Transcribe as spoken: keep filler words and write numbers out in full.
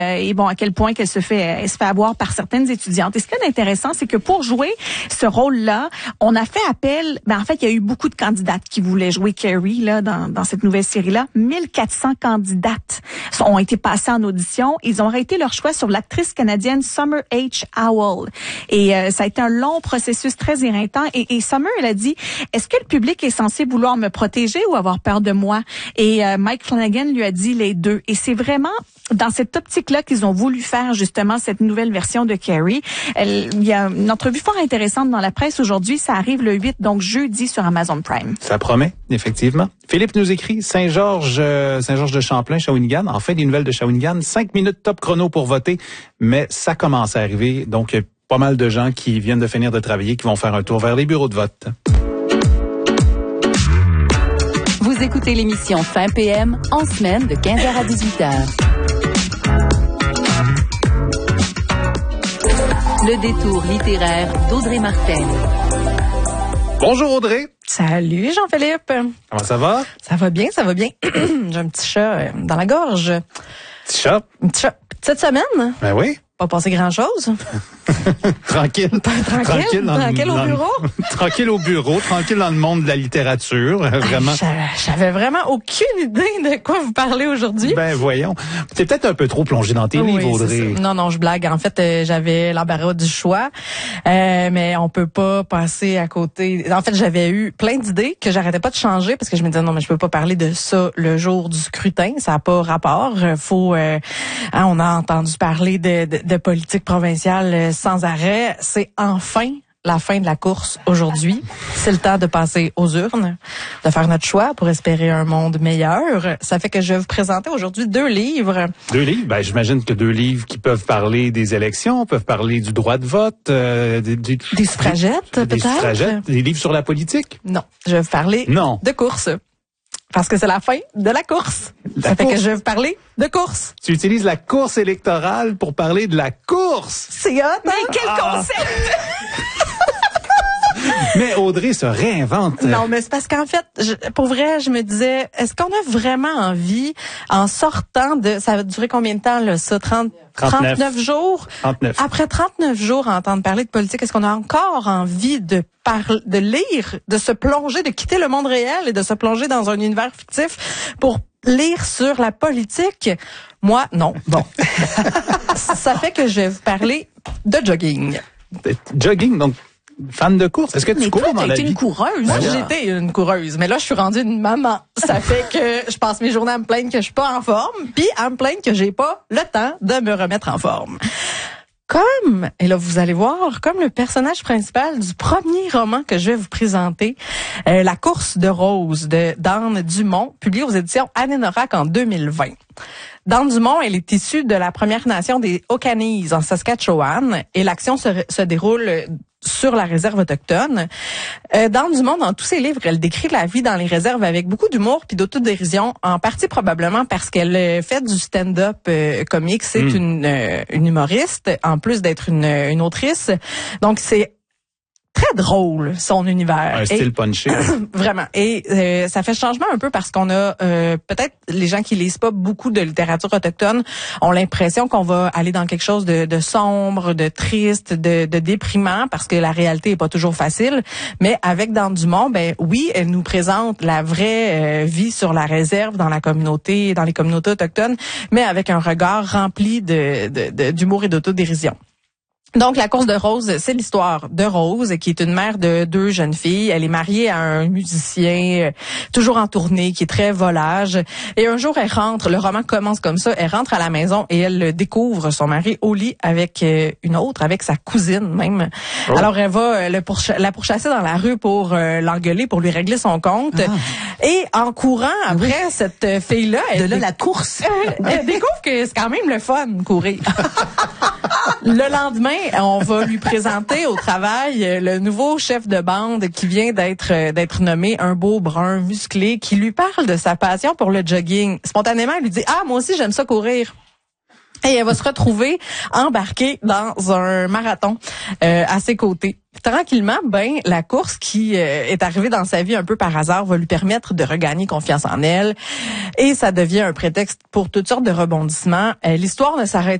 Euh, et bon, à quel point qu'elle se fait, elle se fait avoir par certaines étudiantes. Et ce qui est intéressant, c'est que pour jouer ce rôle-là, on a fait appel. Ben en fait, il y a eu beaucoup de candidates qui voulaient jouer Carrie là dans, dans cette nouvelle série-là. mille quatre cents candidates ont été passées en audition. Ils ont arrêté leur choix sur l'actrice canadienne Summer H. Howell. Et euh, ça a été un long processus très éreintant. Et, et Summer, elle a dit, est-ce que le public est censé vouloir me protéger ou avoir peur de moi? Et euh, Mike Flanagan lui a dit les deux. Et c'est vraiment dans cette optique-là qu'ils ont voulu faire justement cette nouvelle version de Carrie. Elle, il y a une entrevue fort intéressante dans la presse aujourd'hui. Ça arrive le huit, donc jeudi sur Amazon Prime. Ça promet, effectivement. Philippe nous écrit Saint-Georges, euh, Saint-Georges de Champlain, Shawinigan. En fait, des nouvelles de Shawinigan. Cinq minutes top chrono pour voter, mais ça commence à arriver. Donc, il y a pas mal de gens qui viennent de finir de travailler, qui vont faire un tour vers les bureaux de vote. Vous écoutez l'émission Fin P M en semaine de quinze heures à dix-huit heures. Le détour littéraire d'Audrey Martel. Bonjour Audrey. Salut Jean-Philippe. Comment ça va? Ça va bien, ça va bien. J'ai un petit chat dans la gorge. Petit chat? Un petit chat. Cette semaine? Ben oui. Pas passé grand-chose. Tranquille. Tranquille, tranquille, dans, tranquille au dans, bureau. Tranquille au bureau, tranquille dans le monde de la littérature, vraiment. J'avais vraiment aucune idée de quoi vous parlez aujourd'hui. Ben voyons. T'es peut-être un peu trop plongé dans tes oui, livres, Audrey. Non, non, je blague. En fait, euh, j'avais l'embarras du choix, euh, mais on peut pas passer à côté. En fait, j'avais eu plein d'idées que j'arrêtais pas de changer parce que je me disais non, mais je peux pas parler de ça le jour du scrutin. Ça a pas rapport. Faut, euh, hein, on a entendu parler de, de, de politique provinciale sans arrêt. C'est enfin la fin de la course aujourd'hui. C'est le temps de passer aux urnes, de faire notre choix pour espérer un monde meilleur. Ça fait que je vais vous présenter aujourd'hui deux livres. Deux livres? Ben, j'imagine que deux livres qui peuvent parler des élections, peuvent parler du droit de vote, euh, des, des, des suffragettes, des, peut-être? Des suffragettes, des livres sur la politique? Non, je vais vous parler non. de course. Parce que c'est la fin de la course. La ça course. fait que je vais vous parler de course. Tu utilises la course électorale pour parler de la course. C'est hot, hein? Mais quel ah. concept! Mais Audrey se réinvente. Non, mais c'est parce qu'en fait, je, pour vrai, je me disais, est-ce qu'on a vraiment envie, en sortant de, ça va durer combien de temps, là, ça, trente, trente-neuf. trente-neuf jours? trente-neuf. Après trente-neuf jours à entendre parler de politique, est-ce qu'on a encore envie de parler, de lire, de se plonger, de quitter le monde réel et de se plonger dans un univers fictif pour lire sur la politique? Moi, non. Bon. Ça fait que je vais vous parler de jogging. Jogging, donc, fan de course. Est-ce que tu mais cours toi, dans la été vie? une coureuse. Moi, Voilà. j'étais une coureuse, mais là, je suis rendue une maman. Ça fait que je passe mes journées à me plaindre que je suis pas en forme, puis à me plaindre que j'ai pas le temps de me remettre en forme. Comme, et là vous allez voir, comme le personnage principal du premier roman que je vais vous présenter, euh, La course de Rose de Dan Dumont, publié aux éditions Annénorac en deux mille vingt. Dan Dumont, elle est issue de la Première Nation des Okanese en Saskatchewan et l'action se, se déroule sur la réserve autochtone. Euh, Dan Dumont, dans tous ses livres, elle décrit la vie dans les réserves avec beaucoup d'humour puis d'autodérision, en partie probablement parce qu'elle euh, fait du stand-up euh, comique. C'est mmh. une, euh, une humoriste, en plus d'être une, une autrice. Donc, c'est très drôle, son univers. Un style et, punché. Vraiment. Et euh, ça fait changement un peu parce qu'on a euh, peut-être les gens qui lisent pas beaucoup de littérature autochtone ont l'impression qu'on va aller dans quelque chose de, de sombre, de triste, de, de déprimant parce que la réalité est pas toujours facile. Mais avec Dan Dumont, ben oui, elle nous présente la vraie euh, vie sur la réserve dans la communauté, dans les communautés autochtones, mais avec un regard rempli de, de, de d'humour et d'autodérision. Donc, la course de Rose, c'est l'histoire de Rose, qui est une mère de deux jeunes filles. Elle est mariée à un musicien euh, toujours en tournée, qui est très volage. Et un jour, elle rentre, le roman commence comme ça, elle rentre à la maison et elle découvre son mari au lit avec euh, une autre, avec sa cousine même. Oh. Alors, elle va euh, le pourcha- la pourchasser dans la rue pour euh, l'engueuler, pour lui régler son compte. Ah. Et en courant après, oui. cette fille-là... De là, la course. Elle, elle découvre que c'est quand même le fun, courir. Le lendemain, on va lui présenter au travail le nouveau chef de bande qui vient d'être d'être nommé, un beau brun musclé qui lui parle de sa passion pour le jogging. Spontanément, elle lui dit « Ah, moi aussi, j'aime ça courir ». Et elle va se retrouver embarquée dans un marathon euh, à ses côtés. tranquillement, ben la course qui euh, est arrivée dans sa vie un peu par hasard va lui permettre de regagner confiance en elle et ça devient un prétexte pour toutes sortes de rebondissements. Euh, l'histoire ne s'arrête